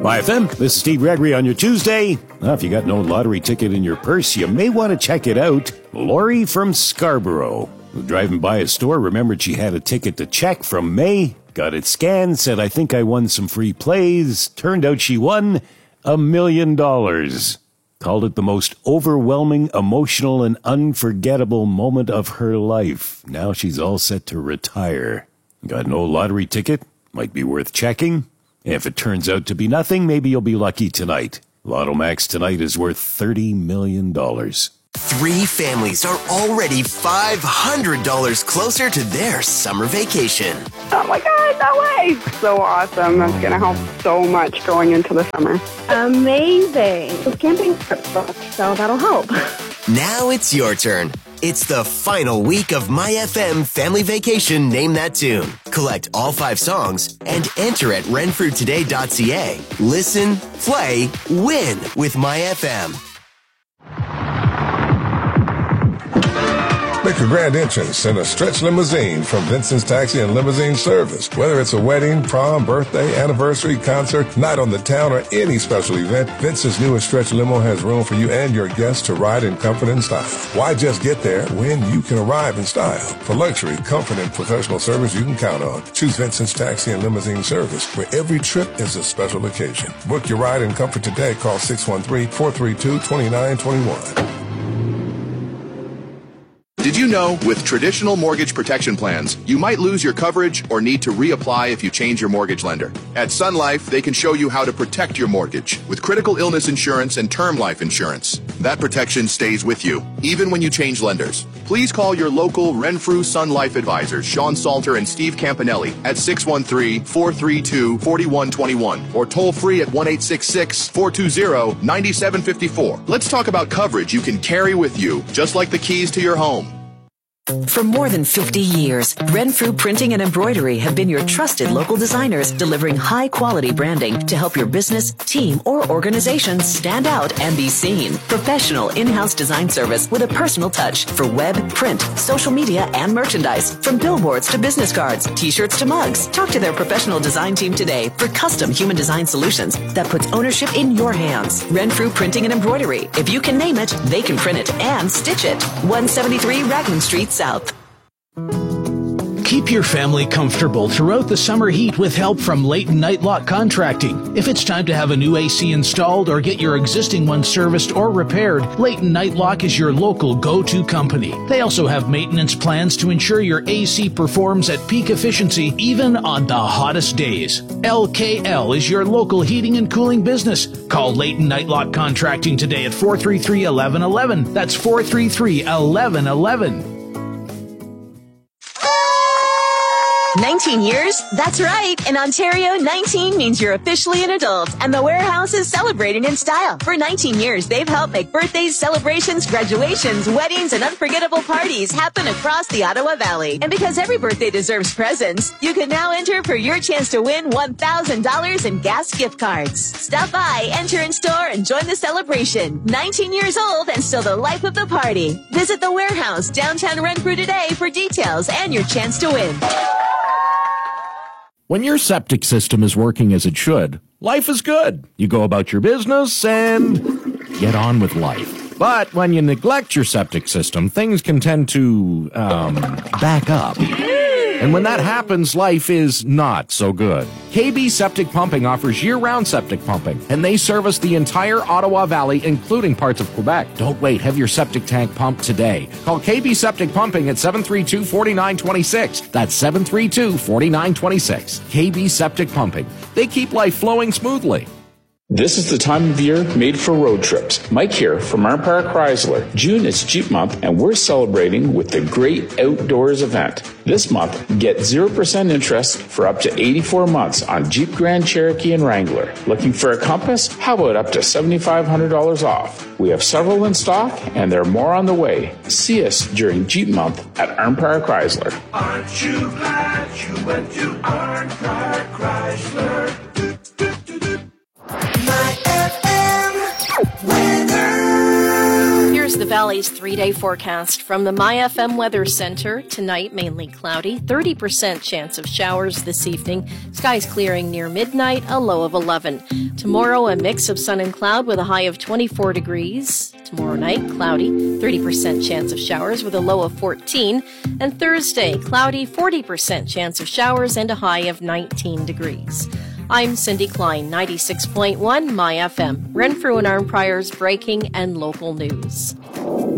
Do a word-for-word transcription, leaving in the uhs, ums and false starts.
Y F M, this is Steve Gregory on your Tuesday. Well, if you got no lottery ticket in your purse, you may want to check it out. Lori from Scarborough, who driving by a store, remembered she had a ticket to check from May, got it scanned, said, I think I won some free plays. Turned out she won a million dollars. Called it the most overwhelming, emotional, and unforgettable moment of her life. Now she's all set to retire. Got no lottery ticket? Might be worth checking. If it turns out to be nothing, maybe you'll be lucky tonight. Lotto Max tonight is worth thirty million dollars. Three families are already five hundred dollars closer to their summer vacation. Oh my God, no way! So awesome. That's going to help so much going into the summer. Amazing. It's camping trip booked, so that'll help. Now it's your turn. It's the final week of My F M Family Vacation Name That Tune. Collect all five songs and enter at renfrew today dot c a. Listen, play, win with My F M. Make a grand entrance in a stretch limousine from Vincent's Taxi and Limousine Service. Whether it's a wedding, prom, birthday, anniversary, concert, night on the town, or any special event, Vincent's newest stretch limo has room for you and your guests to ride in comfort and style. Why just get there when you can arrive in style? For luxury, comfort, and professional service you can count on, choose Vincent's Taxi and Limousine Service, where every trip is a special occasion. Book your ride in comfort today. Call six one three, four three two, two nine two one. Did you know with traditional mortgage protection plans, you might lose your coverage or need to reapply if you change your mortgage lender? At Sun Life, they can show you how to protect your mortgage with critical illness insurance and term life insurance. That protection stays with you, even when you change lenders. Please call your local Renfrew Sun Life advisors, Sean Salter and Steve Campanelli, at six one three, four three two, four one two one or toll free at one eight six six, four two zero, nine seven five four. Let's talk about coverage you can carry with you, just like the keys to your home. For more than fifty years, Renfrew Printing and Embroidery have been your trusted local designers, delivering high-quality branding to help your business, team, or organization stand out and be seen. Professional in-house design service with a personal touch for web, print, social media, and merchandise. From billboards to business cards, t-shirts to mugs. Talk to their professional design team today for custom human design solutions that puts ownership in your hands. Renfrew Printing and Embroidery. If you can name it, they can print it and stitch it. one seventy-three Raglan Street South. Keep your family comfortable throughout the summer heat with help from Leighton Nightlock Contracting. If it's time to have a new A C installed or get your existing one serviced or repaired, Leighton Nightlock is your local go-to company. They also have maintenance plans to ensure your A C performs at peak efficiency even on the hottest days. L K L is your local heating and cooling business. Call Leighton Nightlock Contracting today at four three three, one one one one. That's four three three, one one one one. nineteen years? That's right. In Ontario, nineteen means you're officially an adult, and the Warehouse is celebrating in style. For nineteen years, they've helped make birthdays, celebrations, graduations, weddings, and unforgettable parties happen across the Ottawa Valley. And because every birthday deserves presents, you can now enter for your chance to win one thousand dollars in gas gift cards. Stop by, enter in store, and join the celebration. nineteen years old and still the life of the party. Visit the Warehouse, downtown Renfrew today for details and your chance to win. When your septic system is working as it should, life is good. You go about your business and get on with life. But when you neglect your septic system, things can tend to, um, back up. And when that happens, life is not so good. K B Septic Pumping offers year-round septic pumping, and they service the entire Ottawa Valley, including parts of Quebec. Don't wait. Have your septic tank pumped today. Call K B Septic Pumping at seven three two, four nine two six. That's seven three two, four nine two six. K B Septic Pumping. They keep life flowing smoothly. This is the time of year made for road trips. Mike here from Empire Chrysler. June is Jeep Month, and we're celebrating with the Great Outdoors event. This month, get zero percent interest for up to eighty-four months on Jeep Grand Cherokee and Wrangler. Looking for a Compass? How about up to seven thousand five hundred dollars off? We have several in stock, and there are more on the way. See us during Jeep Month at Empire Chrysler. Aren't you glad you went to Empire Chrysler? Here's the Valley Valley's three-day forecast from the My F M Weather Center. Tonight, mainly cloudy, thirty percent chance of showers this evening. Skies clearing near midnight, a low of eleven. Tomorrow, a mix of sun and cloud with a high of twenty-four degrees. Tomorrow night, cloudy, thirty percent chance of showers with a low of fourteen. And Thursday, cloudy, forty percent chance of showers and a high of nineteen degrees. I'm Cindy Klein, ninety-six point one My F M. Renfrew and Arnprior's breaking and local news.